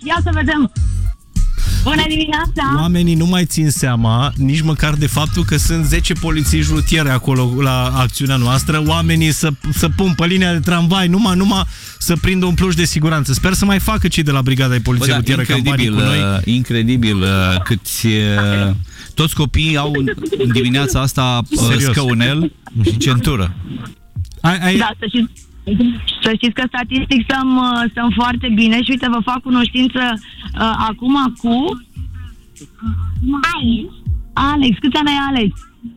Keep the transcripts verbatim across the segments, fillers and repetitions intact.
Ia să vedem. Bună dimineața! Oamenii nu mai țin seama nici măcar de faptul că sunt zece polițiști rutiere acolo la acțiunea noastră. Oamenii să, să pun pe linia de tramvai, numai, numai să prindă un pluș de siguranță. Sper să mai facă cei de la Brigada de Poliție Bă, da, Rutieră campanii cu noi. Incredibil câți... Toți copiii au în dimineața asta Serios. Scăunel și centură. Ai, ai... Da, să știți, să știți că statistic stăm, stăm foarte bine și uite, vă fac cunoștință uh, acum cu Alex. Alex, câți ani ai, Alex?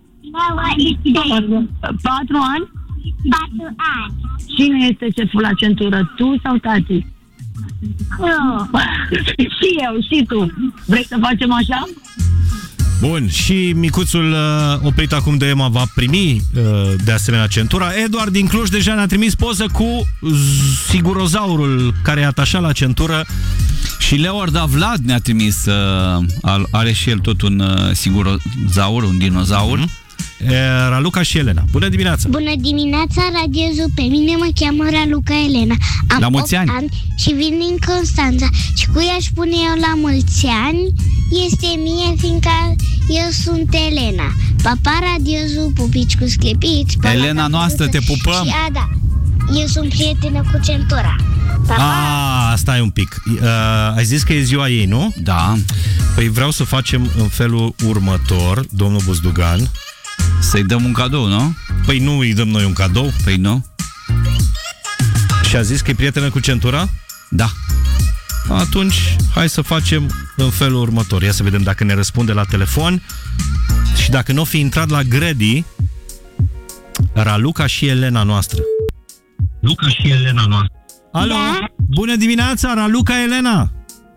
Patru ani? Patru ani. Cine este șeful la centură, tu sau tati? Nu. Și eu, și tu. Vrei să facem așa? Bun, și micuțul uh, oprit acum de Emma va primi uh, de asemenea centura. Eduard din Cluj deja ne-a trimis poză cu sigurozaurul care e atașat la centură. Și Leorda Vlad ne-a trimis, uh, are și el tot un uh, sigurozaur, un dinozaur. Mm-hmm. Raluca și Elena. Bună dimineața! Bună dimineața, Radio Zoo. Pe mine mă cheamă Raluca Elena. Am la mulți ani. ani și vin din Constanța. Și cu ea își pune eu la mulți ani este mie, fiindcă eu sunt Elena. Papa, Radio Zoo, pupici cu sclipici. Elena noastră, te pupăm! Și a, da, eu sunt prietenă cu centura. Ah, stai un pic. Uh, ai zis că e ziua ei, nu? Da. Păi vreau să facem în felul următor, domnul Buzdugan. Să-i dăm un cadou, nu? Păi nu îi dăm noi un cadou? Păi nu. Și a zis că e prietenă cu centura? Da. Atunci, hai să facem în felul următor. Ia să vedem dacă ne răspunde la telefon. Și dacă nu o fi intrat la grădii, Raluca și Elena noastră. Luca și Elena noastră. Alo? Da? Bună dimineața, Raluca Elena!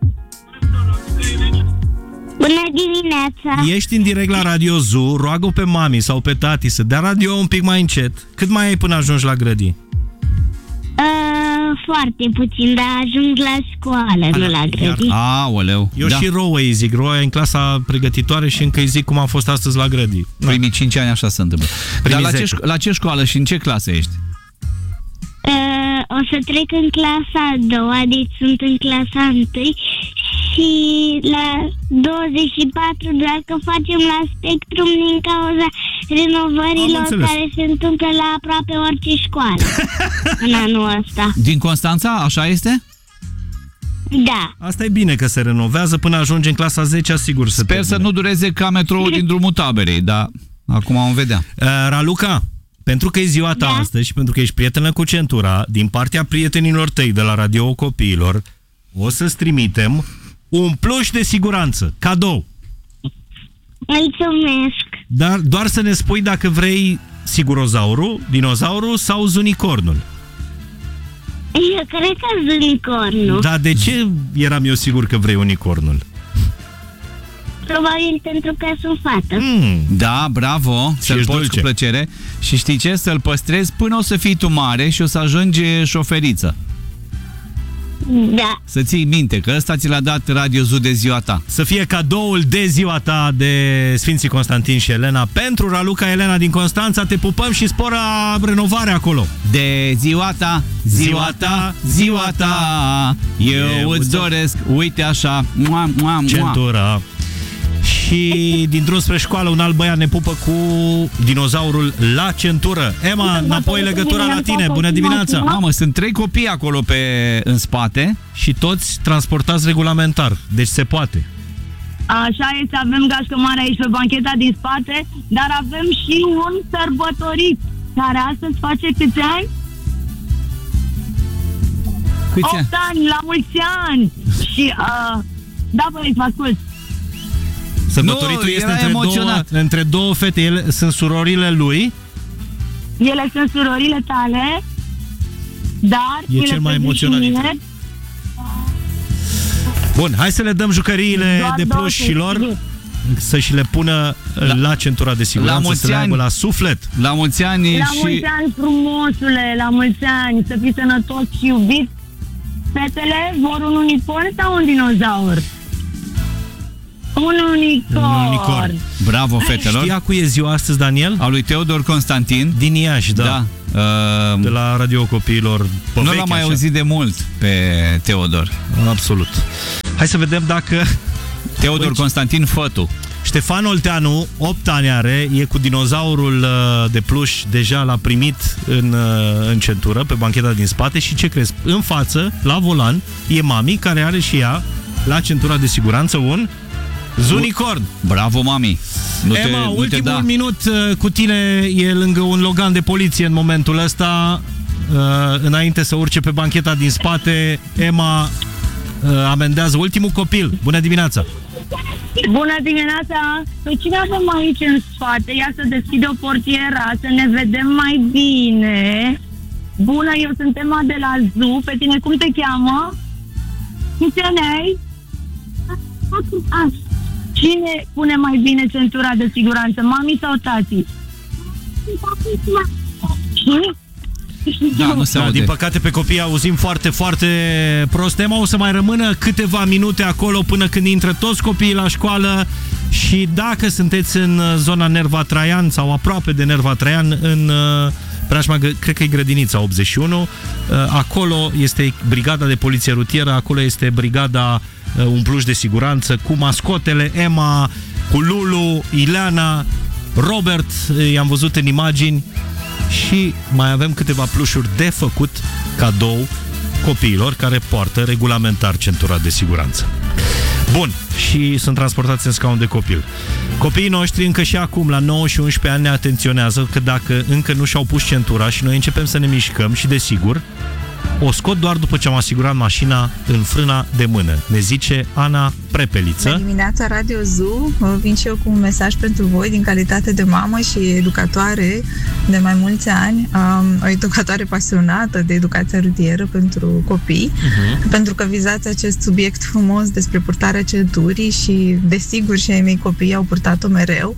Bună dimineața! Ești în direct la Radio Zoo, roagă pe mami sau pe tati să dea radio un pic mai încet. Cât mai ai până ajungi la grădii? Uh, foarte puțin, dar ajung la școală, Ana, nu la grădii. Aoleu! Eu da. Și Roa îi zic, Roa e în clasa pregătitoare și încă îi zic cum am fost astăzi la grădii. Primii cinci ani așa se întâmplă. Dar la ce, la ce școală și în ce clasă ești? Uh, o să trec în clasa a doua, deci sunt în clasa întâi și la douăzeci și patru, doar că facem la Spectrum din cauza renovărilor care se întâmplă la aproape orice școală în anul ăsta. Din Constanța? Așa este? Da. Asta e bine că se renovează până ajunge în clasa zecea, sigur. Sper să nu dureze ca metroul din drumul taberei, dar acum vom vedea. Uh, Raluca, pentru că e ziua ta da. astăzi și pentru că ești prietenă cu centura, din partea prietenilor tăi de la Radio Copiilor, o să-ți trimitem un pluș de siguranță, cadou. Mulțumesc. Dar doar să ne spui dacă vrei sigurozaurul, dinozaurul sau zunicornul. Eu cred că zunicornul. Dar de ce eram eu sigur că vrei unicornul? Probabil pentru că sunt fată. Mm. Da, bravo, să-l porți cu plăcere. Și știi ce? Să-l păstrezi până o să fii tu mare și o să ajungi șoferiță. Da. Să ții minte că ăsta ți l-a dat Radio Zoo de ziua ta. Să fie cadoul de ziua ta de Sfinții Constantin și Elena pentru Raluca Elena din Constanța. Te pupăm și sporă renovare acolo. De ziua ta, ziua ta, ziua ta, eu, eu îți doresc, uite așa, mua, mua, mua. Centura. Și din drum spre școală un alt băiat ne pupă cu dinozaurul la centură. Emma, înapoi legătura la tine. Bună dimineața! Mamă, sunt trei copii acolo pe, în spate. Și toți transportați regulamentar. Deci se poate. Așa este, avem gașcă mare aici pe bancheta din spate, dar avem și un sărbătorit care astăzi face câți ani? Câți opt ani, la mulți ani! Și, uh, da, băi, vă ascult. Sărbătoritul este între două, între două fete. Ele sunt surorile lui. Ele sunt surorile tale. Dar e cel mai emoționat. Bun, hai să le dăm jucăriile doar de plușilor să și le pună la, la centura de siguranță, la să le aibă la suflet. La mulți ani. La și... mulți ani, frumosule, la mulți ani, să fii sănătos și iubit. Fetele vor un unicorn sau un dinozaur? Un unicorn. Un unicorn. Bravo, fetelor. Știa cu e ziua astăzi, Daniel? A lui Teodor Constantin. Din Iași, da. da. Uh, de la Radio Copiilor. Nu l-am mai auzit de mult pe Teodor. Absolut. Hai să vedem dacă... Teodor Băi, Constantin Fătu. Ștefan Olteanu, opt ani are, e cu dinozaurul de pluș, deja l-a primit în, în centură, pe bancheta din spate și ce crezi? În față, la volan, e mami care are și ea, la centura de siguranță, un Zunicorn. Bravo, mami! Nu Emma, te, nu ultimul te da. minut cu tine e lângă un logan de poliție în momentul ăsta, înainte să urce pe bancheta din spate. Emma amendează ultimul copil. Bună dimineața! Bună dimineața! Păi cine avem aici în spate? Ia să deschide o portiera, să ne vedem mai bine. Bună, eu sunt Emma de la Zoo. Pe tine cum te cheamă? Cum te nei? Cine pune mai bine centura de siguranță? Mami sau tati? Și? Da, nu se da, aude. din păcate pe copii auzim foarte, foarte prost. Emma, o să mai rămână câteva minute acolo până când intră toți copiii la școală și dacă sunteți în zona Nerva Traian sau aproape de Nerva Traian, în preajma, cred că e grădinița optzeci și unu, acolo este brigada de poliție rutieră, acolo este brigada Un Pluș de Siguranță cu mascotele Emma, cu Lulu, Ileana, Robert, i-am văzut în imagini. Și mai avem câteva plușuri de făcut cadou copiilor care poartă regulamentar centura de siguranță. Bun, și sunt transportați în scaun de copil. Copiii noștri încă și acum, la nouă și unsprezece ani, ne atenționează că dacă încă nu și-au pus centura și noi începem să ne mișcăm și desigur, o scot doar după ce am asigurat mașina în frâna de mână. Ne zice Ana Prepeliță. Bună dimineața, Radio Zoo. Vin și eu cu un mesaj pentru voi din calitate de mamă și educatoare de mai mulți ani. O educatoare pasionată de educația rutieră pentru copii, uh-huh. pentru că vizați acest subiect frumos despre purtarea centurii și, desigur, și ai mei copii au purtat-o mereu.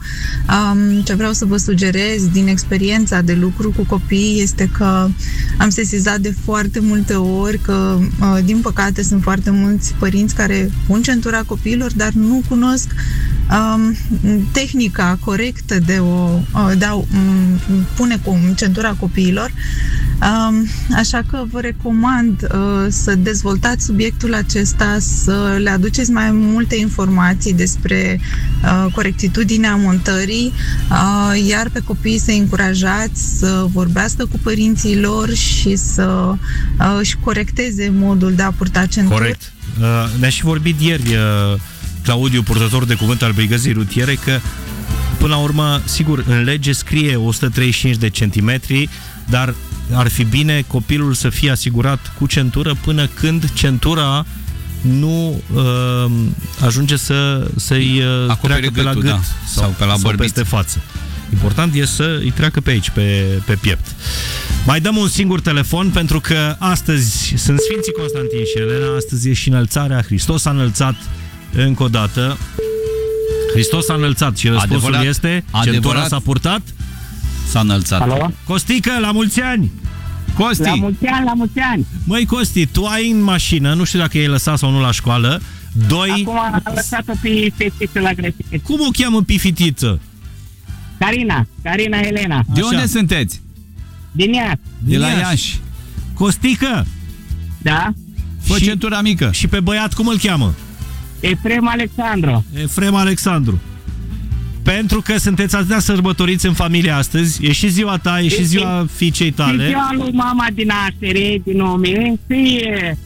Ce vreau să vă sugerez din experiența de lucru cu copii este că am sesizat de foarte multe ori că, din păcate, sunt foarte mulți părinți care pun centura copiilor, dar nu cunosc um, tehnica corectă de, o, de a um, pune cu centura copiilor. Um, așa că vă recomand uh, să dezvoltați subiectul acesta, să le aduceți mai multe informații despre uh, corectitudinea montării, uh, iar pe copii să încurajați să vorbească cu părinții lor și să uh, își corecteze modul de a purta centură. Corect. Uh, ne-a și vorbit ieri uh, Claudiu, purtător de cuvânt al Brigăzii Rutiere, că până la urmă, sigur, în lege scrie o sută treizeci și cinci de centimetri, dar ar fi bine copilul să fie asigurat cu centură până când centura nu uh, ajunge să, să-i uh, treacă pe la gât, da, sau, sau pe la sau peste față. Important e să îi treacă pe aici, pe, pe piept. Mai dăm un singur telefon, pentru că astăzi sunt Sfinții Constantin și Elena, astăzi e și înălțarea. Hristos a înălțat încă o dată. Hristos a înălțat și răspunsul adevărat, este centura s-a purtat? S-a înălțat. Alo? Costică, la mulți ani! Costi! La mulți ani, la mulți ani! Măi, Costi, tu ai în mașină, nu știu dacă i-ai lăsat sau nu la școală, doi... Acum am lăsat-o pe fetiță la grădiniță. Cum o cheamă pe fetiță? Carina, Carina Elena. De Așa. unde sunteți? Din Iași. De la Iași. Costică! Da? Fă și, centura mică. Și pe băiat cum îl cheamă? Efrem Alexandru. Efrem Alexandru. Pentru că sunteți atâtea sărbătoriți în familie astăzi, e și ziua ta, e și ziua fiicei tale. E ziua lui mama din naștere, din umenție.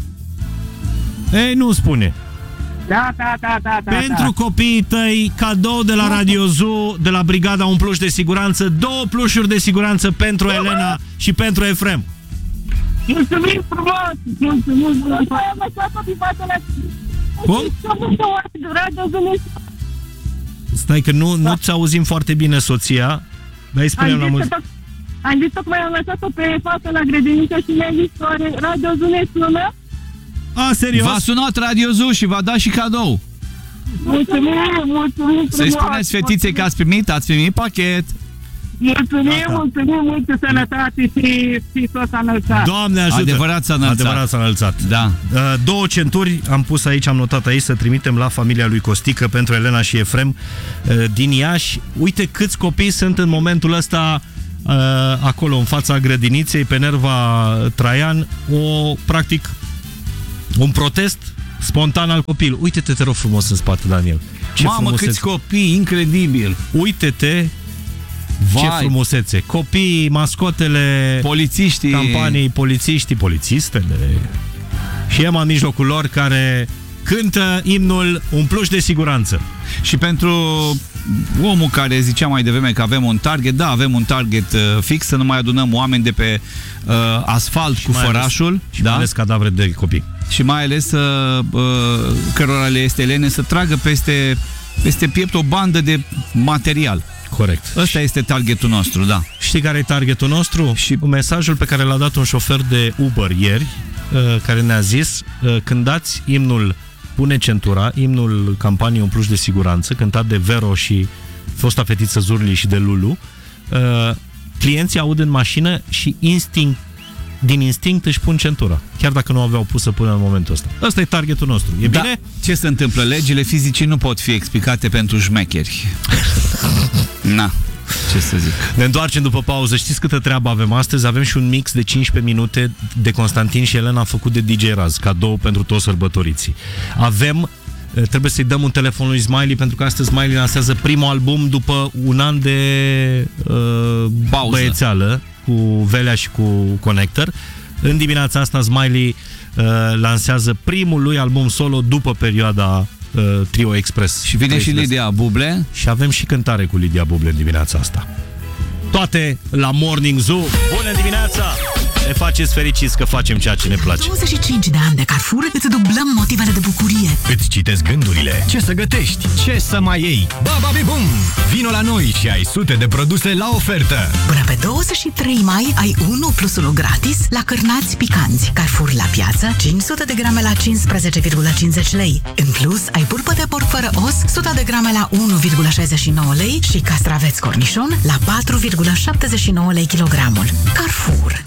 Ei, nu spune. Da, da, da, da, da. Pentru da. copiii tăi, cadou de la Radio Zoo, de la Brigada Un Pluș de Siguranță, două plușuri de siguranță pentru Elena și pentru Efrem. Mulțumim frumos! Mulțumim frumos! Cum? Stai că nu, nu ți auzim foarte bine, soția. Dar spunem la mulți. Am zis tocmai, am lăsat-o pe față la grădiniță și mi-a zis că Radio Zoo ne sună. A, serios? V-a sunat Radio Zoo și v-a dat și cadou. Mulțumim, mulțumim. Să-i spuneți fetiței că ați primit, ați primit pachet. Mulțumim, mulțumim, multă sănătate și, și tot s-a înălțat. Doamne ajută! Adevărat s-a înălțat. Adevărat s-a înălțat. Da. Două centuri am pus aici, am notat aici, să trimitem la familia lui Costică pentru Elena și Efrem din Iași. Uite câți copii sunt în momentul ăsta acolo, în fața grădiniței, pe Nerva Traian. O, practic, un protest Spontan al copil. Uite-te, te rog frumos în spate, Daniel. Ce Mamă, frumusețe. câți copii, incredibil. Uite-te, Vai. ce frumusețe. Copiii, mascotele, polițiștii, campanii, polițiștii, polițistele. Și Emma în mijlocul lor care cântă imnul Un pluș de siguranță. Și pentru omul care zicea mai devreme că avem un target, da, avem un target uh, fix, să nu mai adunăm oameni de pe uh, asfalt și cu fărașul. Ales, și da? mai ales cadavre de copii. Și mai ales uh, uh, cărora le este lene să tragă peste, peste piept o bandă de material. Corect. Ăsta este targetul nostru, da. Știi care e targetul nostru? Și mesajul pe care l-a dat un șofer de Uber ieri, uh, care ne-a zis, uh, când dați imnul Pune centura, imnul campaniei Un pluș de siguranță, cântat de Vero și fosta fetiță Zurli și de Lulu, uh, clienții aud în mașină și instinct, din instinct își pun centura, chiar dacă nu aveau pusă până în momentul ăsta. Ăsta e targetul nostru. E da. bine? Ce se întâmplă? Legile fizicii nu pot fi explicate pentru șmecheri. Na. Ce să zic. Ne întoarcem după pauză. Știți câtă treabă avem astăzi? Avem și un mix de cincisprezece minute de Constantin și Elena făcut de D J Raz, cadou pentru toți sărbătoriții. Avem, trebuie să-i dăm un telefon lui Smiley, pentru că astăzi Smiley lansează primul album după un an de uh, băiețeală cu Velea și cu Connector. În dimineața asta Smiley uh, lansează primul lui album solo după perioada Trio Express. Și vine și Lidia Buble. Și avem și cântare cu Lidia Buble în dimineața asta. Toate la Morning Zoo. Bună dimineața! Ne faceți fericiți că facem ceea ce ne place. douăzeci și cinci de ani de Carrefour îți dublăm motivele de bucurie. Îți citesc gândurile. Ce să gătești? Ce să mai iei? Bababi Bum! Vino la noi și ai sute de produse la ofertă. Până pe douăzeci și trei mai ai unu plus unu gratis la cârnați picanți. Carrefour la piață, cinci sute de grame la cincisprezece virgulă cincizeci lei. În plus, ai pulpă de porc fără os, o sută de grame la unu virgulă șaizeci și nouă lei și castraveți cornișon la patru virgulă șaptezeci și nouă lei kilogramul. Carrefour.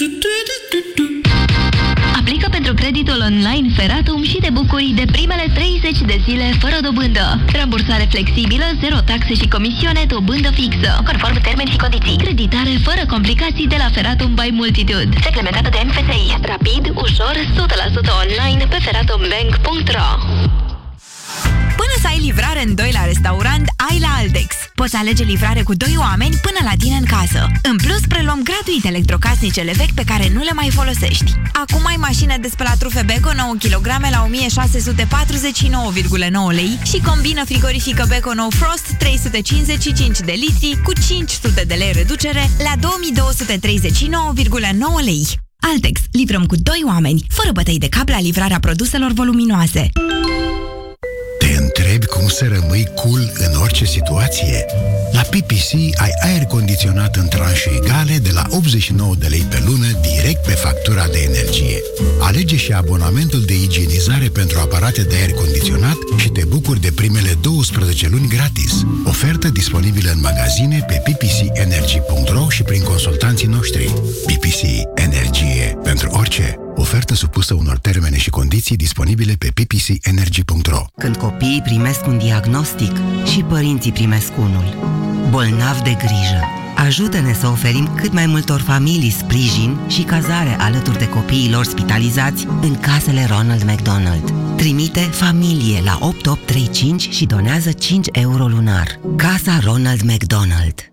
Aplică pentru creditul online Feratum și te bucuri de primele treizeci de zile fără dobândă. Rambursare flexibilă, zero taxe și comisioane, dobândă fixă. Conform termeni și condiții. Creditare fără complicații de la Feratum by Multitude. Reglementată de M F T I. Rapid, ușor, o sută la sută online pe feratumbank punct ro. Până să ai livrare în doi la restaurant, ai la Altex. Poți alege livrare cu doi oameni până la tine în casă. În plus, preluăm gratuit electrocasnicele vechi pe care nu le mai folosești. Acum ai mașină de spălat rufe Beko nouă kilograme la o mie șase sute patruzeci și nouă virgulă nouă lei și combină frigorifică Beko No Frost trei sute cincizeci și cinci de litri cu cinci sute de lei reducere la două mii două sute treizeci și nouă virgulă nouă lei. Altex. Livrăm cu doi oameni, fără bătăi de cap la livrarea produselor voluminoase. Te întrebi cum să rămâi cool în orice situație? La P P C ai aer condiționat în tranșe egale de la optzeci și nouă de lei pe lună direct pe factura de energie. Alege și abonamentul de igienizare pentru aparate de aer condiționat și te bucuri de primele douăsprezece luni gratis. Ofertă disponibilă în magazine pe p p c energy punct ro și prin consultanții noștri. P P C. Energie pentru orice. Ofertă supusă unor termene și condiții disponibile pe p p c energy punct ro. Când copiii primesc un diagnostic și părinții primesc unul. Bolnav de grijă. Ajută-ne să oferim cât mai multor familii sprijin și cazare alături de copiii lor spitalizați în casele Ronald McDonald. Trimite familie la opt opt trei cinci și donează cinci euro lunar. Casa Ronald McDonald.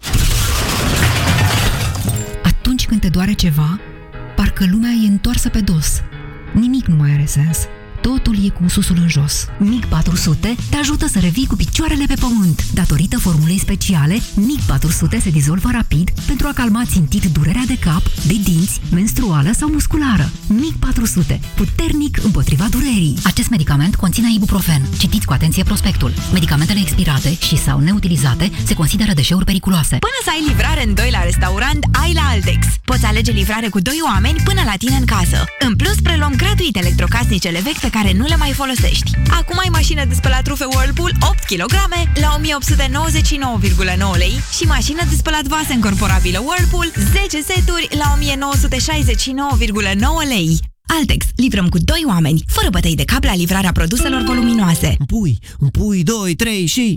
Atunci când te doare ceva, parcă lumea e întoarsă pe dos. Nimic nu mai are sens. Totul e cu susul în jos. MIG patru sute te ajută să revii cu picioarele pe pământ. Datorită formulei speciale, MIG patru sute se dizolvă rapid pentru a calma țintit durerea de cap, de dinți, menstruală sau musculară. MIG patru sute, puternic împotriva durerii. Acest medicament conține ibuprofen. Citiți cu atenție prospectul. Medicamentele expirate și sau neutilizate se consideră deșeuri periculoase. Până să ai livrare în doi la restaurant, ai la Altex. Poți alege livrare cu doi oameni până la tine în casă. În plus, preluăm gratuit electrocasnicele vechi pe care nu le mai folosești. Acum ai mașină de spălat rufe Whirlpool opt kilograme la o mie opt sute nouăzeci și nouă virgulă nouă lei și mașină de spălat vase încorporabilă Whirlpool zece seturi la o mie nouă sute șaizeci și nouă virgulă nouă lei. Altex. Livrăm cu doi oameni, fără bătăi de cap la livrarea produselor voluminoase. Pui, pui, doi, trei și...